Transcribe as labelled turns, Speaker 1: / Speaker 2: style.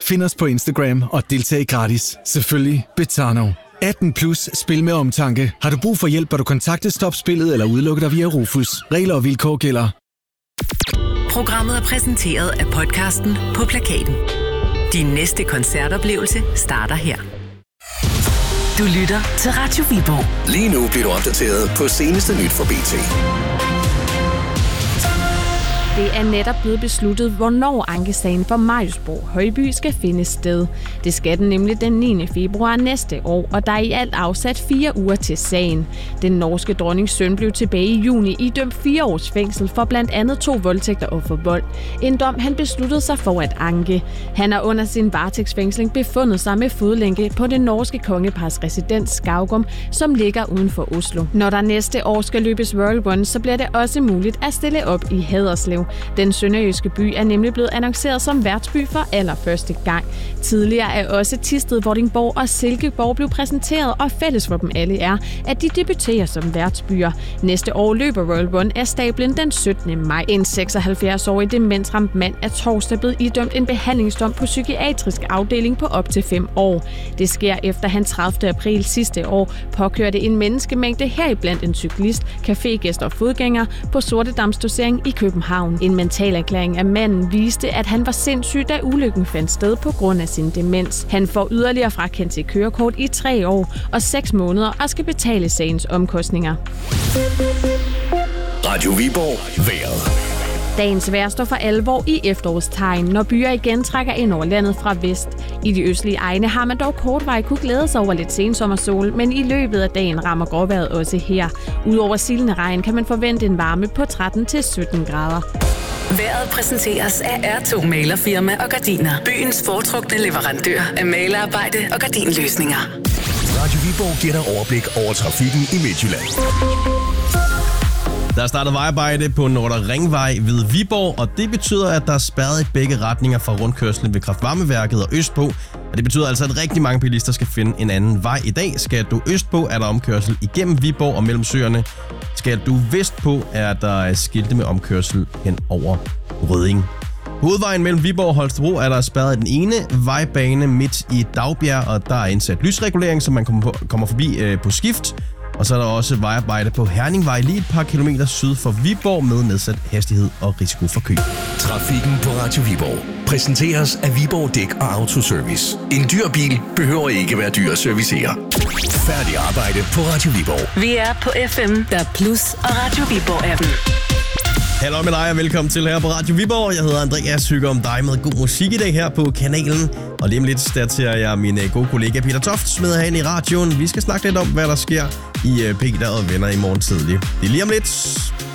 Speaker 1: Find os på Instagram og deltag gratis. Selvfølgelig Betano. 18 plus, spil med omtanke. Har du brug for hjælp, bør du kontakte Stopspillet eller udelukke dig via Rufus. Regler og vilkår gælder.
Speaker 2: Programmet er præsenteret af podcasten På Plakaten. Din næste koncertoplevelse starter her. Du lytter til Radio Viborg.
Speaker 3: Lige nu bliver du opdateret på seneste nyt fra BT.
Speaker 4: Det er netop blevet besluttet, hvornår ankesagen for Mariusborg Højby skal finde sted. Det skal den nemlig den 9. februar næste år, og der er i alt afsat 4 uger til sagen. Den norske dronnings søn blev tilbage i juni idømt 4 års fængsel for blandt andet 2 voldtægter og for vold. En dom, han besluttede sig for at anke. Han har under sin varetægtsfængsling befundet sig med fodlænke på det norske kongepars residens Skaugum, som ligger uden for Oslo. Når der næste år skal løbes World Run, så bliver det også muligt at stille op i Haderslev. Den sønderjyske by er nemlig blevet annonceret som værtsby for allerførste gang. Tidligere er også Thisted, Vordingborg og Silkeborg blevet præsenteret, og fælles for dem alle er, at de debuterer som værtsbyer. Næste år løber Royal Run af stablen den 17. maj. En 76-årig demensramt mand er torsdag blevet idømt en behandlingsdom på psykiatrisk afdeling på op til 5 år. Det sker efter han 30. april sidste år påkørte en menneskemængde heriblandt en cyklist, cafégæst og fodgænger på Sortedamsdosering i København. En mentalerklæring af manden viste, at han var sindssyg, da ulykken fandt sted på grund af sin demens. Han får yderligere frakendt sit kørekort i 3 år og 6 måneder og skal betale sagens omkostninger.
Speaker 3: Radio Viborg. Vejret.
Speaker 4: Dagens vejr står for alvor i efterårstegn, når byer igen trækker ind over landet fra vest. I de østlige egne har man dog kortvarigt kunne glæde sig over lidt sensommersol, men i løbet af dagen rammer gråvejret også her. Udover silende regn kan man forvente en varme på 13-17 grader.
Speaker 2: Vejret præsenteres af R2 Malerfirma og Gardiner. Byens foretrukne leverandør af malerarbejde og gardinløsninger.
Speaker 3: Radio Viborg giver dig overblik over trafikken i Midtjylland.
Speaker 5: Der er startet vejarbejde på Nordre Ringvej ved Viborg, og det betyder, at der er spærret i begge retninger fra rundkørslen ved Kraftvarmeværket og østpå. Og det betyder altså, at rigtig mange bilister skal finde en anden vej i dag. Skal du østpå, er der omkørsel igennem Viborg og mellem søerne. Skal du vestpå, er der skilte med omkørsel hen over Rødding. Hovedvejen mellem Viborg og Holstebro er der spærret den ene vejbane midt i Dagbjerg, og der er indsat lysregulering, så man kommer forbi på skift. Og så er der også vejarbejde på Herningvej lige et par kilometer syd for Viborg med nedsat hastighed og risiko for kø.
Speaker 3: Trafikken på Radio Viborg præsenteres af Viborg Dæk og Autoservice. En dyr bil behøver ikke være dyr at servicere. Færdig arbejde på Radio Viborg.
Speaker 2: Vi er på FM, der Plus og Radio Viborg-appen.
Speaker 5: Hallo med dig og velkommen til her på Radio Viborg. Jeg hedder Andreas, hygger om dig med god musik i dag her på kanalen. Og lige om lidt, der tager jeg min gode kollega Peter Toft med herinde i radioen. Vi skal snakke lidt om, hvad der sker i Peter og Venner i morgen tidlig. Det er lige om lidt.